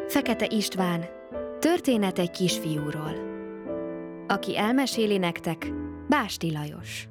Fekete István, történet egy kisfiúról. Aki elmeséli nektek, Básti Lajos.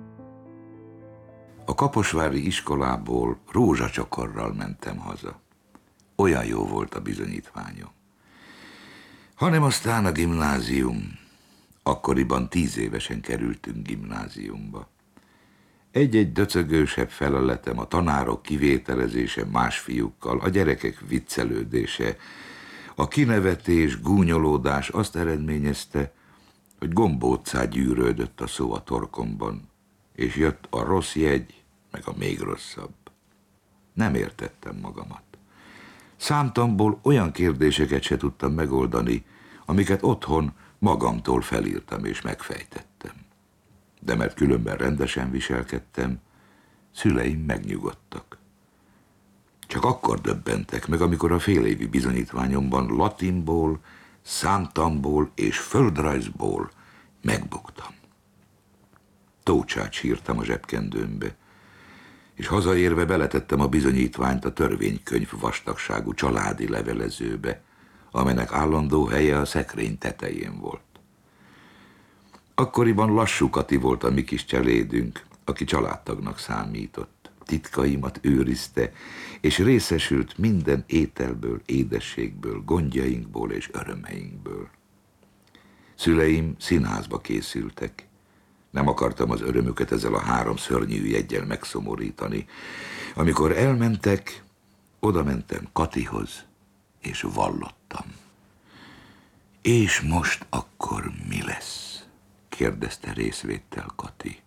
A kaposvári iskolából rózsacsokorral mentem haza. Olyan jó volt a bizonyítványom. Hanem aztán a gimnázium. Akkoriban 10 évesen kerültünk gimnáziumba. Egy-egy döcögősebb feleletem, a tanárok kivételezése más fiúkkal, a gyerekek viccelődése, a kinevetés, gúnyolódás azt eredményezte, hogy gombóccá gyűrődött a szó a torkomban, és jött a rossz jegy, meg a még rosszabb. Nem értettem magamat. Számtamból olyan kérdéseket se tudtam megoldani, amiket otthon magamtól felírtam és megfejtettem. De mert különben rendesen viselkedtem, szüleim megnyugodtak. Csak akkor döbbentek meg, amikor a félévi bizonyítványomban latinból, számtamból és földrajzból megbuktam. Tócsát sírtam a zsebkendőmbe, és hazaérve beletettem a bizonyítványt a törvénykönyv vastagságú családi levelezőbe, amelynek állandó helye a szekrény tetején volt. Akkoriban Lassú Kati volt a mi kis cselédünk, aki családtagnak számított. Titkaimat őrizte, és részesült minden ételből, édességből, gondjainkból és örömeinkből. Szüleim színházba készültek. Nem akartam az örömüket ezzel a 3 szörnyű jeggyel megszomorítani. Amikor elmentek, oda mentem Katihoz, és vallottam. És most akkor mi lesz? Kérdezte részvéttel Kati.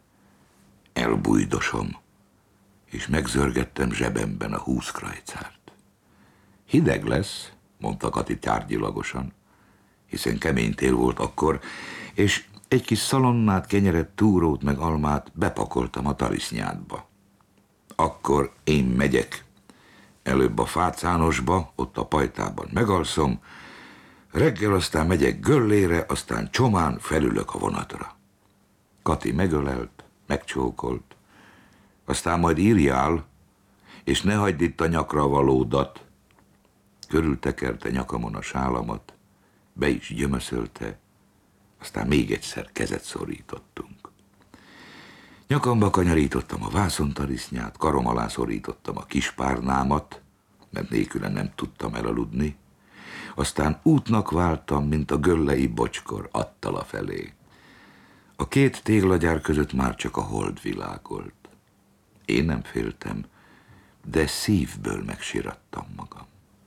Elbújdosom, és megzörgettem zsebemben a 20 krajcárt. Hideg lesz, mondta Kati tárgyilagosan, hiszen kemény tél volt akkor, és egy kis szalonnát, kenyeret, túrót meg almát bepakoltam a tarisznyádba. Akkor én megyek. Előbb a Fácánosba, ott a pajtában megalszom, reggel aztán megyek Göllére, aztán csomán felülök a vonatra. Kati megölelt, megcsókolt, aztán majd írjál, és ne hagyd itt a nyakra valódat. Körültekerte nyakamon a sálamat, be is gyömöszölte, aztán még egyszer kezet szorítottunk. Nyakamba kanyarítottam a vászontarisznyát, karom alá szorítottam a kispárnámat, mert nélküle nem tudtam elaludni, aztán útnak váltam, mint a göllei bocskor Attala felé. A 2 téglagyár között már csak a hold világolt. Én nem féltem, de szívből megsirattam magam.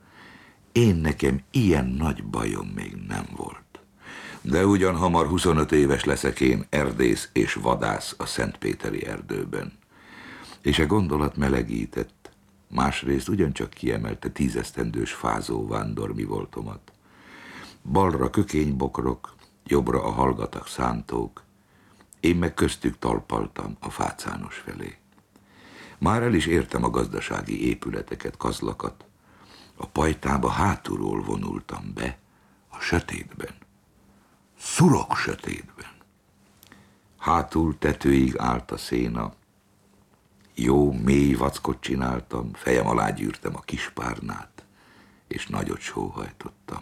Nekem ilyen nagy bajom még nem volt. De ugyan hamar 25 éves leszek én, erdész és vadász a Szentpéteri erdőben. És a gondolat melegített, másrészt ugyancsak kiemelte 10 esztendős fázó vándormi voltomat. Balra kökénybokrok, jobbra a hallgatak szántók, én meg köztük talpaltam a Fácános felé. Már el is értem a gazdasági épületeket, kazlakat. A pajtába hátulról vonultam be, a sötétben. Szurok sötétben. Hátul tetőig állt a széna. Jó, mély vackot csináltam, fejem alá gyűrtem a kispárnát, és nagyot sóhajtottam.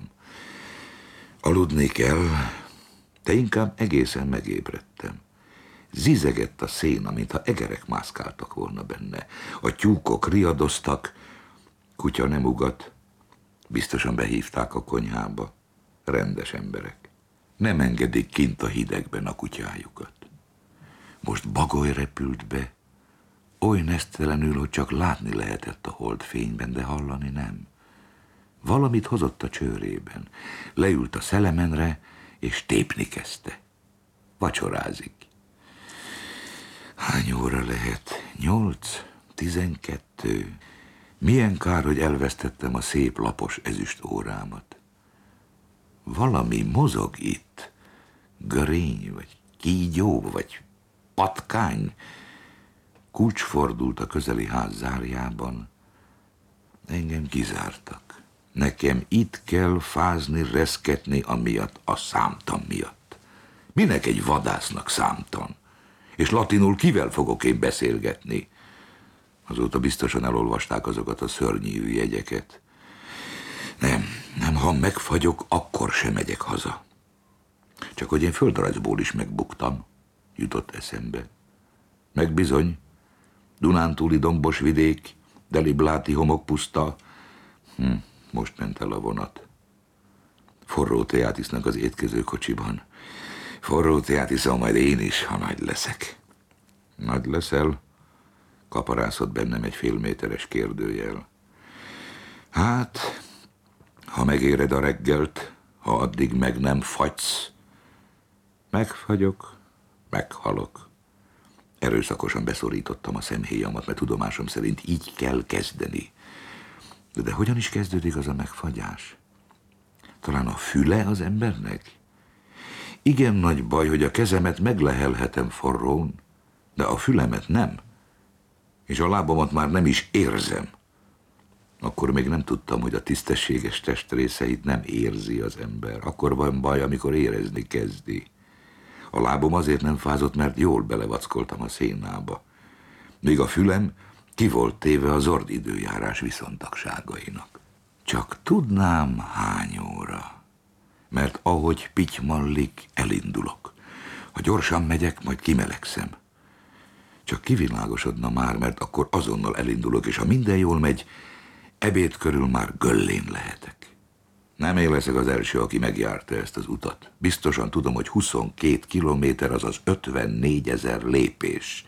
Aludni kell, de inkább egészen megébredtem. Zizegett a széna, mintha egerek mászkáltak volna benne. A tyúkok riadoztak, kutya nem ugat. Biztosan behívták a konyhába. Rendes emberek. Nem engedik kint a hidegben a kutyájukat. Most bagoly repült be, oly nesztelenül, hogy csak látni lehetett a holdfényben, de hallani nem. Valamit hozott a csőrében. Leült a szelemenre, és tépni kezdte. Vacsorázik. Hány óra lehet? 8? 12? Milyen kár, hogy elvesztettem a szép lapos ezüst órámat. Valami mozog itt. Görény, vagy kígyó, vagy patkány. Kulcs fordult a közeli ház zárjában. Engem kizártak. Nekem itt kell fázni, reszketni amiatt, a számtan miatt. Minek egy vadásznak számtan? És latinul kivel fogok én beszélgetni? Azóta biztosan elolvasták azokat a szörnyű jegyeket. Nem, Ha megfagyok, akkor sem megyek haza. Csak hogy én földrajzból is megbuktam, jutott eszembe. Meg bizony, Dunántúli dombos vidék, Delibláti homokpuszta. Most ment el a vonat. Forró teát isznak az étkezőkocsiban. Forró teát iszom majd én is, ha nagy leszek. Nagy leszel? Kaparászott bennem egy félméteres kérdőjel. Hát, ha megéred a reggelt, ha addig meg nem fagysz. Megfagyok, meghalok. Erőszakosan beszorítottam a szemhéjamat, mert tudomásom szerint így kell kezdeni. De hogyan is kezdődik az a megfagyás? Talán a füle az embernek? Igen nagy baj, hogy a kezemet meglehelhetem forrón, de a fülemet nem. És a lábamat már nem is érzem. Akkor még nem tudtam, hogy a tisztességes testrészeit nem érzi az ember. Akkor van baj, amikor érezni kezdi. A lábom azért nem fázott, mert jól belevackoltam a szénába. Míg a fülem ki volt téve az ordidőjárás viszontagságainak. Csak tudnám hány óra. Mert ahogy pitymallik, elindulok. Ha gyorsan megyek, majd kimelegszem. Csak kivilágosodna már, mert akkor azonnal elindulok, és ha minden jól megy, ebéd körül már göllén lehetek. Nem én leszek az első, aki megjárta ezt az utat. Biztosan tudom, hogy 22 kilométer, azaz 54 000 lépés.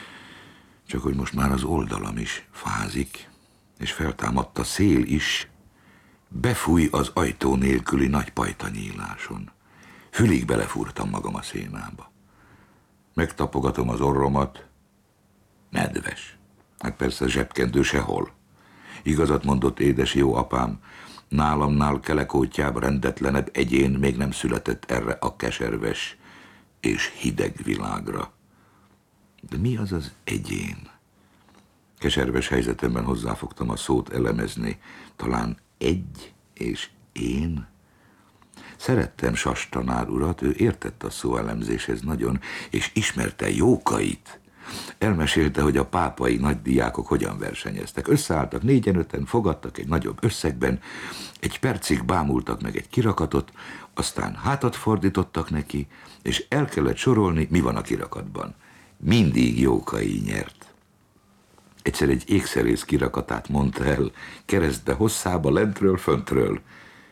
Csak hogy most már az oldalam is fázik, és feltámadt a szél is. Befúj az ajtó nélküli nagy pajtanyíláson. Fülig belefúrtam magam a szénába. Megtapogatom az orromat. Nedves. Hát persze zsebkendő sehol. Igazat mondott édes jó apám, nálamnál kelekótyább, rendetlenebb egyén még nem született erre a keserves és hideg világra. De mi az az egyén? Keserves helyzetemben hozzáfogtam a szót elemezni. Talán egy és én? Szerettem Sas tanár urat, ő értett a szóelemzéshez nagyon, és ismerte Jókait. Elmesélte, hogy a pápai nagydiákok hogyan versenyeztek. Összeálltak 4-5-en, fogadtak egy nagyobb összegben, egy percig bámultak meg egy kirakatot, aztán hátat fordítottak neki, és el kellett sorolni, mi van a kirakatban. Mindig Jókai nyert. Egyszer egy ékszerész kirakatát mondta el, keresztbe hosszába, lentről, föntről.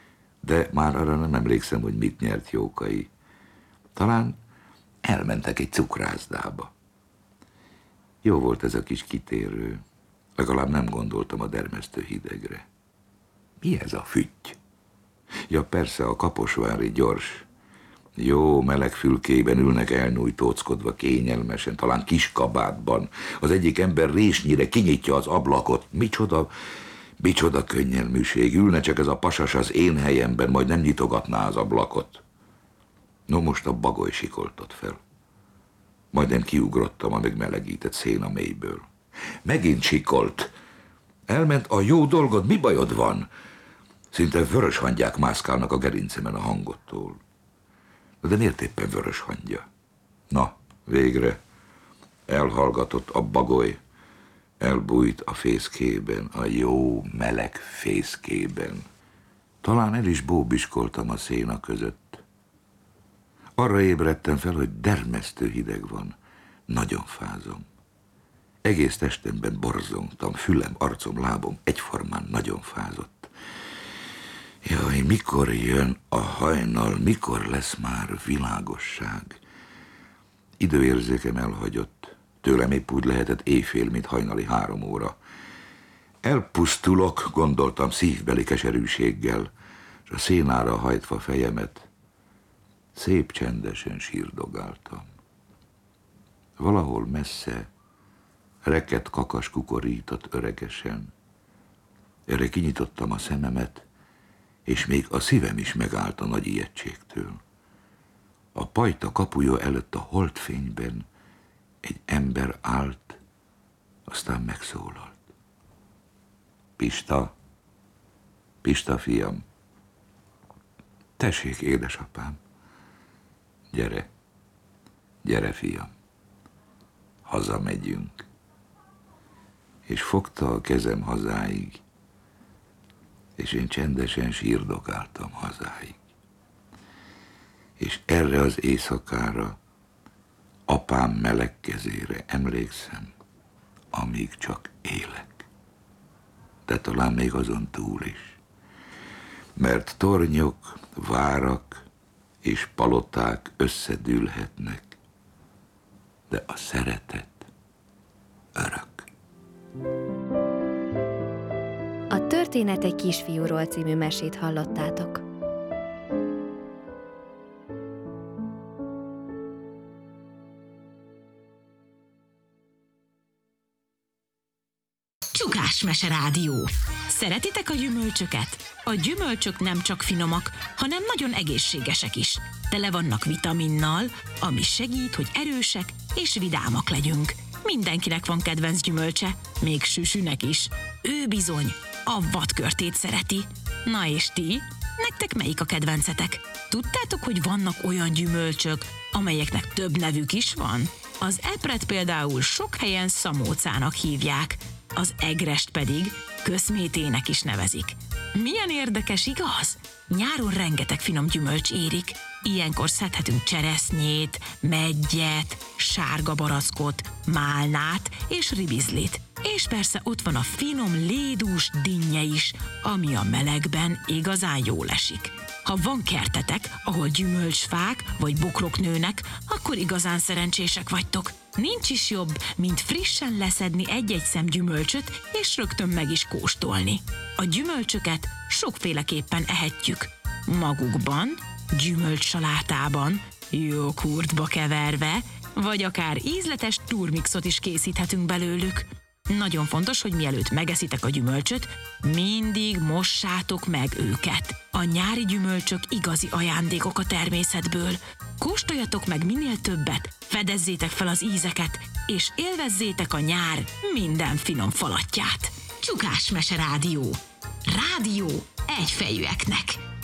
De már arra nem emlékszem, hogy mit nyert Jókai. Talán elmentek egy cukrászdába. Jó volt ez a kis kitérő. Legalább nem gondoltam a dermesztő hidegre. Mi ez a fütty? Ja persze, a kaposvári gyors. Jó meleg fülkében ülnek elnyújtóckodva kényelmesen, talán kis kabátban. Az egyik ember résnyire kinyitja az ablakot. Micsoda könnyelműség. Ülne csak ez a pasas az én helyemben, majd nem nyitogatná az ablakot. No, most a bagoly sikoltott fel. Majdnem kiugrottam a megmelegített széna mélyből. Megint sikolt. Elment a jó dolgod, mi bajod van? Szinte vörös hangyák mászkálnak a gerincemen a hangottól. De miért éppen vörös hangya? Na, végre. Elhallgatott a bagoly. Elbújt a fészkében, a jó meleg fészkében. Talán el is bóbiskoltam a széna között. Arra ébredtem fel, hogy dermesztő hideg van. Nagyon fázom. Egész testemben borzongtam, fülem, arcom, lábom egyformán nagyon fázott. Jaj, mikor jön a hajnal, mikor lesz már világosság? Időérzékem elhagyott. Tőlem épp úgy lehetett éjfél, mint hajnali 3 óra. Elpusztulok, gondoltam szívbeli keserűséggel, és a szénára hajtva fejemet, szép csendesen sírdogáltam. Valahol messze reket kakas kukorított öregesen. Erre kinyitottam a szememet, és még a szívem is megállt a nagy ijegységtől. A pajta kapuja előtt a holdfényben egy ember állt, aztán megszólalt. Pista, Pista fiam, tessék, édesapám, gyere, gyere fiam, hazamegyünk. És fogta a kezem hazáig, és és én csendesen sírdogáltam hazáig. És erre az éjszakára, apám meleg kezére emlékszem, amíg csak élek. De talán még azon túl is. Mert tornyok, várak és paloták összedűlhetnek, de a szeretet örök. A Történet egy kisfiúról című mesét hallottátok. Csukás Mese Rádió. Szeretitek a gyümölcsöket? A gyümölcsök nem csak finomak, hanem nagyon egészségesek is. Tele vannak vitaminnal, ami segít, hogy erősek és vidámak legyünk. Mindenkinek van kedvenc gyümölcse, még Süsünek is. Ő bizony a vadkörtét szereti. Na és ti? Nektek melyik a kedvencetek? Tudtátok, hogy vannak olyan gyümölcsök, amelyeknek több nevük is van? Az epret például sok helyen szamócának hívják, az egrest pedig köszmétének is nevezik. Milyen érdekes, igaz? Nyáron rengeteg finom gyümölcs érik. Ilyenkor szedhetünk cseresznyét, meggyet, sárga barackot, málnát és ribizlit. És persze ott van a finom lédús dinnye is, ami a melegben igazán jól esik. Ha van kertetek, ahol gyümölcsfák vagy bokrok nőnek, akkor igazán szerencsések vagytok. Nincs is jobb, mint frissen leszedni egy-egy szem gyümölcsöt, és rögtön meg is kóstolni. A gyümölcsöket sokféleképpen ehetjük. Magukban, gyümölcssalátában, joghurtba keverve, vagy akár ízletes turmixot is készíthetünk belőlük. Nagyon fontos, hogy mielőtt megeszitek a gyümölcsöt, mindig mossátok meg őket. A nyári gyümölcsök igazi ajándékok a természetből. Kóstoljatok meg minél többet, fedezzétek fel az ízeket, és élvezzétek a nyár minden finom falatját. Csukás Mese Rádió. Rádió egyfejűeknek.